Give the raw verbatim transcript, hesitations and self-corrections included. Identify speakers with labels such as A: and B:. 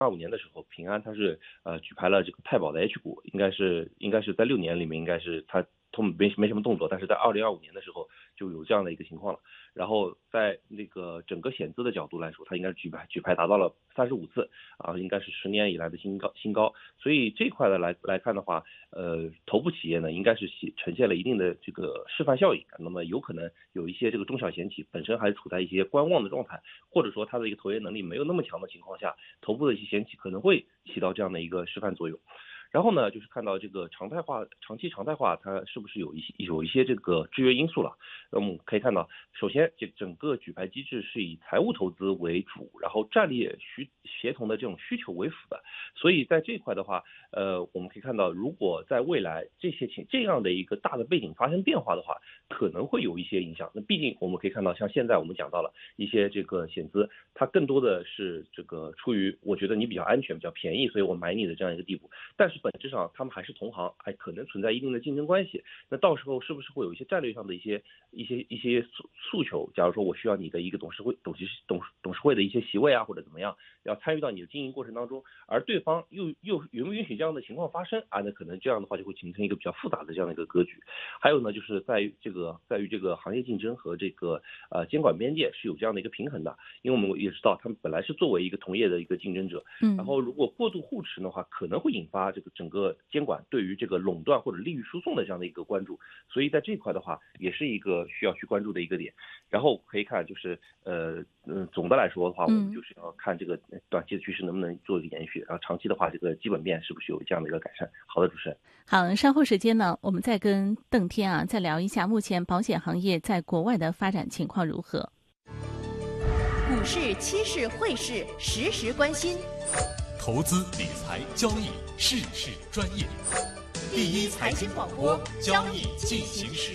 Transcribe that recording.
A: 二五年的时候，平安它是呃举牌了这个太保的 H 股，应该是应该是在六年里面应该是它通没没什么动作，但是在二零二五年的时候就有这样的一个情况了。然后在那个整个险资的角度来说，它应该是举牌举牌达到了三十五次啊，应该是十年以来的新高新高。所以这块的来来看的话，呃，头部企业呢应该是呈现了一定的这个示范效应。那么有可能有一些这个中小险企本身还是处在一些观望的状态，或者说它的一个投研能力没有那么强的情况下，头部的一些险企可能会起到这样的一个示范作用。然后呢，就是看到这个常态化、长期常态化，它是不是有一些有一些这个制约因素了？那我们可以看到，首先这整个举牌机制是以财务投资为主，然后战略需协同的这种需求为辅的。所以在这一块的话，呃，我们可以看到，如果在未来这些情这样的一个大的背景发生变化的话，可能会有一些影响。那毕竟我们可以看到，像现在我们讲到了一些这个险资，它更多的是这个出于我觉得你比较安全、比较便宜，所以我买你的这样一个地步。但是本质上他们还是同行，还可能存在一定的竞争关系。那到时候是不是会有一些战略上的一些一些一些诉诉求？假如说我需要你的一个董事会董事董董事会的一些席位啊，或者怎么样，要参与到你的经营过程当中，而对方又又允不允许这样的情况发生啊？那可能这样的话就会形成一个比较复杂的这样的一个格局。还有呢，就是在于这个在于这个行业竞争和这个呃监管边界是有这样的一个平衡的，因为我们也知道他们本来是作为一个同业的一个竞争者，
B: 嗯，
A: 然后如果过度互持的话，可能会引发这个整个监管对于这个垄断或者利益输送的这样的一个关注，所以在这块的话，也是一个需要去关注的一个点。然后可以看就是，呃，嗯，总的来说的话，我们就是要看这个短期的趋势能不能做一个延续，然后长期的话，这个基本面是不是有这样的一个改善。好的，主持人。
B: 好，稍后时间呢，我们再跟邓天啊再聊一下目前保险行业在国外的发展情况如何。
C: 股市、期市、汇市，时时关心。
D: 投资理财交易，事事专业。第一财经广播，交易进行时。